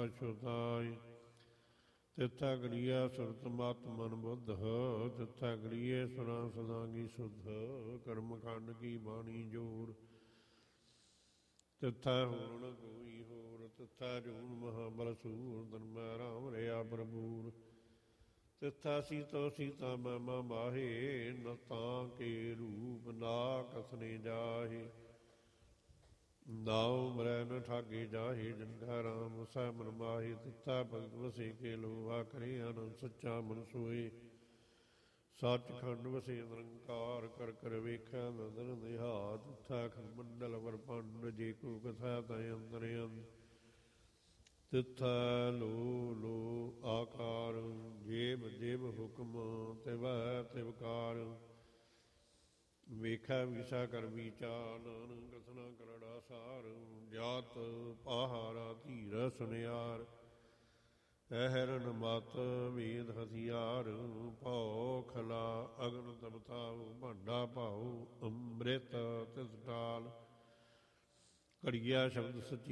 ਸ਼ੁਦਾਇ। ਤਿੱਥੈ ਗਰੀਐ ਸੁਰਤ ਮਤ ਮਨ ਬੁੱਧ, ਤਿੱਥੈ ਗਰੀਐ ਸੁਰਾਂ ਸਦਾਂਗੀ ਸੁਧ। ਕਰਮ ਖੰਡ ਕੀ ਬਾਣੀ ਜੋਰ, ਤਿੱਥੈ ਹੋਰ ਨ ਕੋਈ ਹੋਰ। ਤਿੱਥੈ ਜੂਨ ਮਹਾਬਲ ਸੂਰ, ਧਰਮੈ ਰਾਮ ਰਿਆ ਪ੍ਰਭੂਰ। ਤਿੱਥੈ ਸੀਤੋ ਸੀਤਾ ਮਹਿਮਾ ਮਾਹੇ, ਨ ਤਾਂ ਕੇ ਰੂਪ ਨਾ ਕਸਨੇ ਜਾਹੇ। ਨਾਉ ਮਰੈ ਨ ਠਾਗੇ ਜਾਹੇ, ਜਿਨ ਕਾ ਰਾਮ ਵਸੈ ਮਨ ਮਾਹੇ। ਤਿੱਥੈ ਭਗਤ ਵਸੇ ਕੇ ਲੋਹਾ, ਕਰੇ ਆਨੰਦ ਸੱਚਾ ਮਨ ਸੋਏ। ਸੱਚਖੰਡ ਵਸੇ ਨਿਰੰਕਾਰ, ਕਰ ਕਰ ਵੇਖੈ ਨਦਰ ਨਿਹਾਲ। ਤਿੱਥੈ ਖਰਮੰਡਲ ਵਰਪੰਡ, ਜੇ ਕੋ ਕਥੈ ਤੈ ਅੰਤਰਯੰਤ। ਤਿੱਥੈ ਲੋ ਲੋ ਆਕਾਰ, ਜੇਬ ਜੇਬ ਹੁਕਮ ਤਿਵੈ ਤਿਵਕਾਰ। ਵੇਖੈ ਵਿਸਾ ਕਰ ਵਿਚਾਰ, ਨਾਨਕ ਕਥਨਾ ਕਰੜਾ ਸਾਰ। ਜਾਤ ਪਹਾਰਾ ਧੀਰ ਸੁਨਿਆਰ, ਅਹਰਨ ਮਤ ਵੇਦ ਹਥਿਆਰ। ਭਉ ਖਲਾ ਅਗਨ ਤਪਤਾਉ, ਭਾਂਡਾ ਭਾਉ ਅੰਮ੍ਰਿਤ ਤਿਸ ਟਾਲ। ਘੜੀਆ ਸ਼ਬਦ ਸੱਚੀ